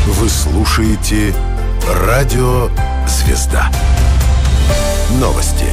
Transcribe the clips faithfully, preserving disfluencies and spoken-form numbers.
Вы слушаете «Радио Звезда». Новости.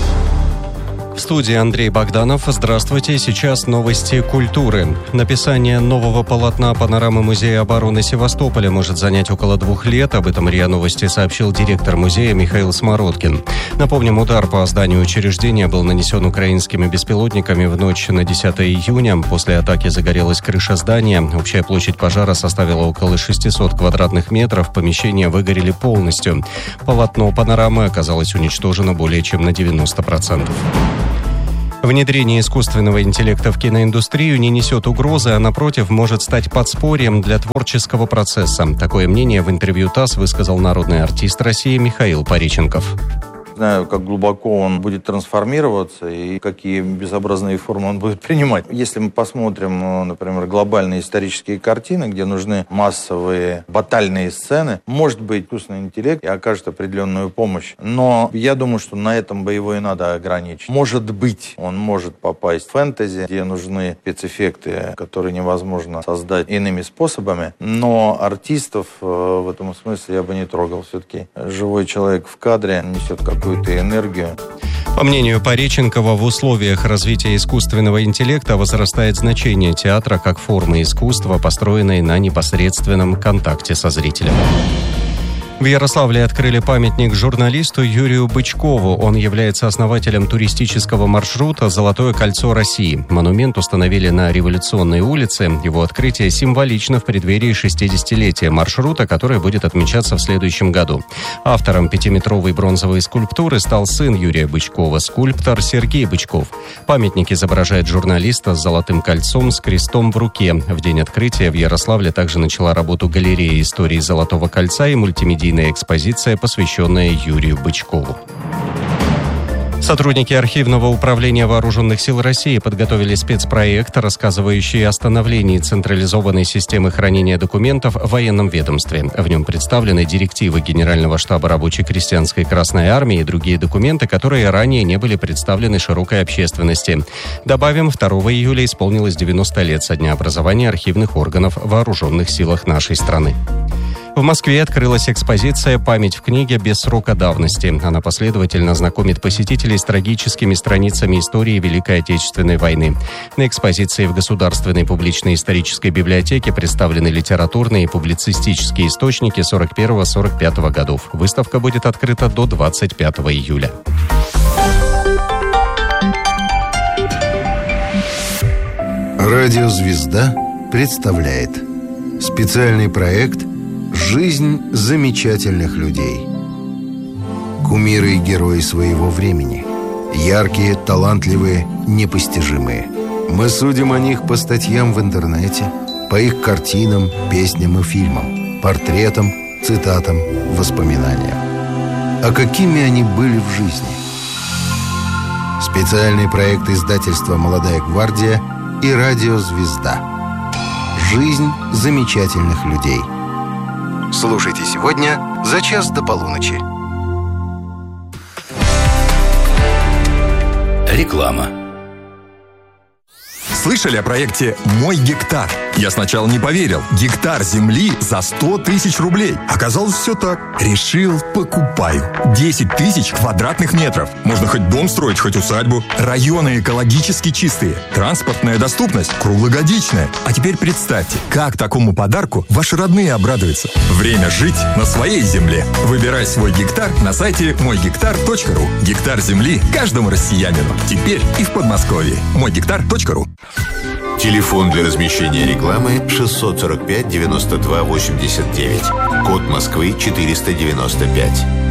В студии Андрей Богданов. Здравствуйте. Сейчас новости культуры. Написание нового полотна панорамы Музея обороны Севастополя может занять около двух лет. Об этом РИА Новости сообщил директор музея Михаил Смородкин. Напомним, удар по зданию учреждения был нанесен украинскими беспилотниками в ночь на десятое июня. После атаки загорелась крыша здания. Общая площадь пожара составила около шестисот квадратных метров. Помещения выгорели полностью. Полотно панорамы оказалось уничтожено более чем на девяносто процентов. Внедрение искусственного интеллекта в киноиндустрию не несет угрозы, а, напротив, может стать подспорьем для творческого процесса. Такое мнение в интервью ТАСС высказал народный артист России Михаил Пореченков. Знаю, как глубоко он будет трансформироваться и какие безобразные формы он будет принимать. Если мы посмотрим, например, глобальные исторические картины, где нужны массовые батальные сцены, может быть, искусственный интеллект и окажет определенную помощь. Но я думаю, что на этом бы его и надо ограничить. Может быть, он может попасть в фэнтези, где нужны спецэффекты, которые невозможно создать иными способами. Но артистов в этом смысле я бы не трогал. Все-таки живой человек в кадре несет какую-то какую-то энергию. По мнению Пореченкова, в условиях развития искусственного интеллекта возрастает значение театра как формы искусства, построенной на непосредственном контакте со зрителем. В Ярославле открыли памятник журналисту Юрию Бычкову. Он является основателем туристического маршрута «Золотое кольцо России». Монумент установили на Революционной улице. Его открытие символично в преддверии шестидесятилетия маршрута, которое будет отмечаться в следующем году. Автором пятиметровой бронзовой скульптуры стал сын Юрия Бычкова, скульптор Сергей Бычков. Памятник изображает журналиста с золотым кольцом с крестом в руке. В день открытия в Ярославле также начала работу галерея истории «Золотого кольца» и мультимедийная экспозиция, посвященная Юрию Бычкову. Сотрудники Архивного управления Вооруженных сил России подготовили спецпроект, рассказывающий о становлении централизованной системы хранения документов в военном ведомстве. В нем представлены директивы Генерального штаба Рабочей крестьянской Красной Армии и другие документы, которые ранее не были представлены широкой общественности. Добавим, второго июля исполнилось девяносто лет со дня образования архивных органов в Вооруженных силах нашей страны. В Москве открылась экспозиция «Память в книге без срока давности». Она последовательно знакомит посетителей с трагическими страницами истории Великой Отечественной войны. На экспозиции в Государственной публичной исторической библиотеке представлены литературные и публицистические источники сорок первого - сорок пятого годов. Выставка будет открыта до двадцать пятого июля. Радио «Звезда» представляет специальный проект «Жизнь замечательных людей». Кумиры и герои своего времени. Яркие, талантливые, непостижимые. Мы судим о них по статьям в интернете, по их картинам, песням и фильмам, портретам, цитатам, воспоминаниям. А какими они были в жизни? Специальный проект издательства «Молодая гвардия» и радио «Звезда». «Жизнь замечательных людей». Слушайте сегодня за час до полуночи. Реклама. Слышали о проекте «Мой гектар»? Я сначала не поверил. Гектар земли за сто тысяч рублей. Оказалось, все так. Решил, покупаю. десять тысяч квадратных метров. Можно хоть дом строить, хоть усадьбу. Районы экологически чистые. Транспортная доступность круглогодичная. А теперь представьте, как такому подарку ваши родные обрадуются. Время жить на своей земле. Выбирай свой гектар на сайте мой гектар точка ру. Гектар земли каждому россиянину. Теперь и в Подмосковье. мой гектар точка ру. Телефон для размещения рекламы шестьсот сорок пять девяносто два восемьдесят девять. Код Москвы четыреста девяносто пять.